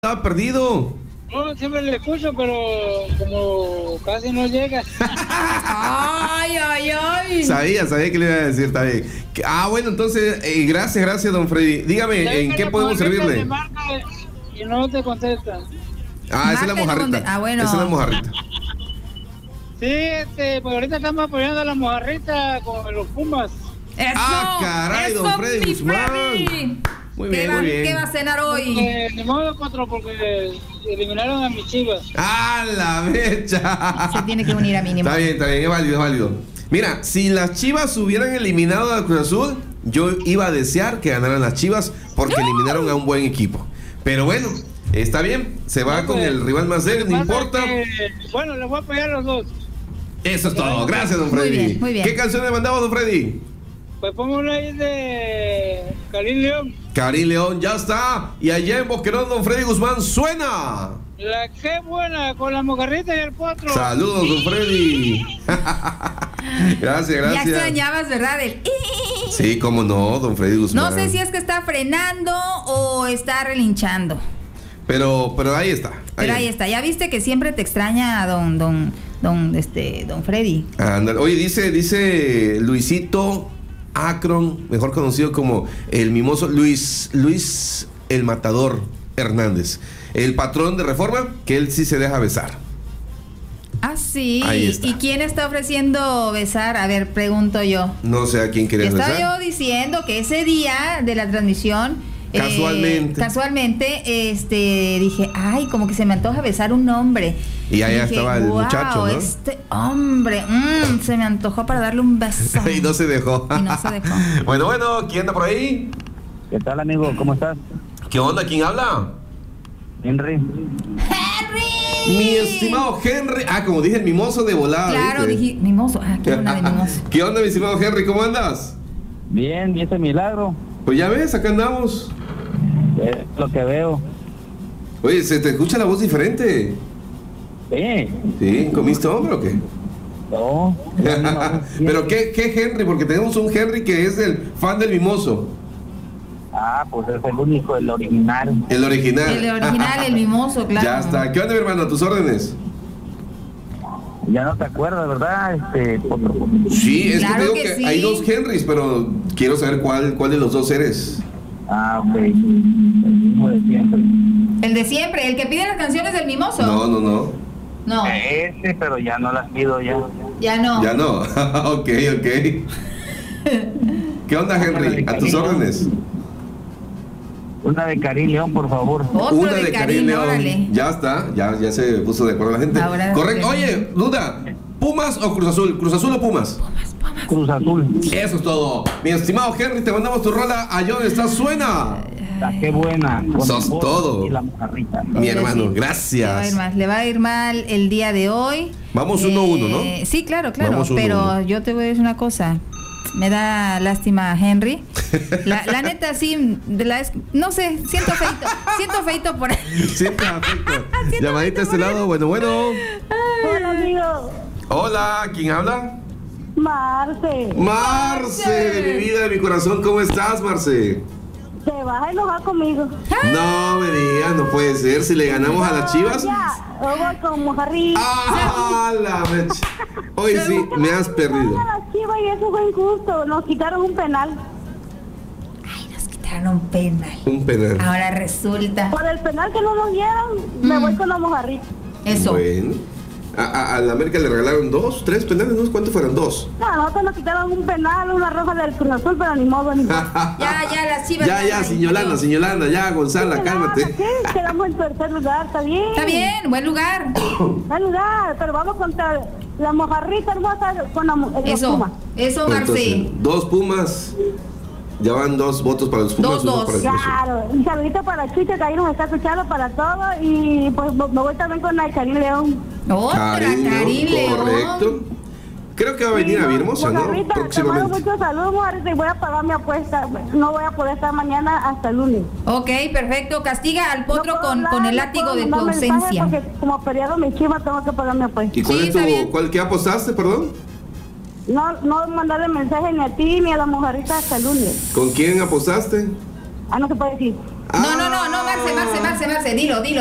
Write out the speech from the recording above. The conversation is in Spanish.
Estaba perdido. No, siempre le escucho, pero como casi no llega. Ay, ay, ay. Sabía que le iba a decir también. Bueno, entonces, gracias, don Freddy. Dígame, ¿en qué podemos servirle? Y no te contestan. Esa es la mojarrita. Bueno. Esa es la mojarrita. Sí, pues ahorita estamos apoyando a la mojarrita con los Pumas. Eso, caray, eso, don Freddy mi Guzmán. Freddy. Muy bien, muy bien. ¿Qué va a cenar hoy? Ni modo, Potro, porque eliminaron a mis Chivas. La mecha! Se tiene que unir a mínimo. Está bien, es válido. Mira, si las Chivas hubieran eliminado a Cruz Azul, yo iba a desear que ganaran las Chivas porque eliminaron a un buen equipo. Pero bueno, está bien, se va con el rival más débil, no importa. Bueno, les voy a apoyar a los dos. Eso es todo, gracias, don Freddy. Muy bien. ¿Qué canción le mandamos, don Freddy? Pues póngalo ahí de Karim León. Karim León, ya está. Y allá en Boquerón, don Freddy Guzmán, suena. La que buena, con la mojarrita y el potro. Saludos, don Freddy. Gracias. Ya extrañabas, ¿verdad? Sí, cómo no, don Freddy Guzmán. No sé si es que está frenando o está relinchando. Pero ahí está. Ahí está. Ya viste que siempre te extraña don Freddy. Ándale. Oye, dice Luisito Akron, mejor conocido como el mimoso, Luis el Matador Hernández, el patrón de Reforma, que él sí se deja besar. Ah, sí. Ahí está. ¿Y quién está ofreciendo besar? A ver, pregunto yo. No sé a quién querías besar. Estaba yo diciendo que ese día de la transmisión casualmente dije, ay, como que se me antoja besar un hombre. Y allá dije, estaba el muchacho, ¿no? Este hombre, se me antojó para darle un beso. Y no se dejó. Bueno, ¿quién anda por ahí? ¿Qué tal, amigo? ¿Cómo estás? ¿Qué onda? ¿Quién habla? Henry. Mi estimado Henry. Como dije, el mimoso de volada. Claro, ¿viste? dije, mimoso. Qué onda de mimoso. ¿Qué onda, mi estimado Henry? ¿Cómo andas? Bien, ¿y ese milagro? Pues ya ves, acá andamos. Es lo que veo. Oye, se te escucha la voz diferente. Sí. ¿Comiste hombre o qué? No. ¿Pero qué Henry? Porque tenemos un Henry que es el fan del mimoso. Pues es el único, el original. El original. El mimoso, claro. Ya está. ¿Qué onda, mi hermano? ¿A tus órdenes? Ya no te acuerdas, ¿verdad? Potro. Sí, es Claro que te digo que que sí. hay dos Henrys, pero quiero saber cuál de los dos eres. Ok. El mismo de siempre. El de siempre, el que pide las canciones del mimoso. No. No, Ese, pero ya no las pido ya. ya no. Ya no. Ok. ¿Qué onda, Henry? ¿A tus órdenes? Una de Karim León, por favor. Otro Una de Karim León. órale. Ya está, ya se puso de acuerdo la gente. Ahora Correcto. sí. Oye, duda, ¿Pumas o Cruz Azul? ¿Cruz Azul o Pumas? Cruz Azul. Eso es todo. Mi estimado Henry, te mandamos tu rola. Allá donde estás, suena. La que buena. Con Sos el potro todo. Y la mojarrita. Mi hermano, Sí. gracias. Le va a ir mal el día de hoy. Vamos 1-1, ¿no? Sí, claro. Vamos 1-1. Pero yo te voy a decir una cosa. Me da lástima Henry. La neta, sí, no sé, siento feito por él. Siempre afecto. Llamadita a este lado, bueno. Hola, amigo. Hola, ¿quién habla? Marce. De mi vida, de mi corazón, ¿cómo estás, Marce? ¿Te vas a enojar conmigo? No me digas, no puede ser. Si le ganamos a las Chivas. Ya, hoy voy con mojarrita. La mecha! Hoy sí, me has perdido. A las Chivas y eso fue injusto. Nos quitaron un penal. Nos quitaron un penal. Un penal. Ahora resulta. Por el penal que no nos dieron, me voy con la mojarrita. Eso. Bueno. A la América le regalaron 2, 3 penales, ¿no? ¿Cuántos fueron? 2. No, nosotros nos quitaron un penal, una roja del Cruz Azul, pero ni modo. Ya, las Chivas. Ya, sin Yolanda, ya, Gonzala, cálmate. ¿Qué? Quedamos en tercer lugar, está bien. Está bien, buen lugar. Buen lugar, pero vamos contra la mojarrita hermosa con los Pumas. Eso, Marce. Entonces, 2 Pumas. Ya van 2 votos para los Pumas, 1 para el Cruz Azul. Claro, un saludito para Chucha, que ahí nos está escuchando para todo. Y pues me voy también con la Karim León. Otra, Karim León. Correcto. Creo que va a venir a Villahermosa, ¿no? Mojarrita, te mando Próximamente. muchos saludos, Mojarrita, y voy a pagar mi apuesta. No voy a poder estar mañana hasta el lunes. Ok, perfecto. Castiga al potro No puedo con el hablar, látigo no de tu puedo mandar mensaje ausencia. Porque como pelearon mi chiva, tengo que pagar mi apuesta. ¿Y cuál Sí, es está bien. qué apostaste, perdón? No mandarle mensaje ni a ti ni a la Mojarrita hasta el lunes. ¿Con quién apostaste? No se puede decir. No, Marce, dilo.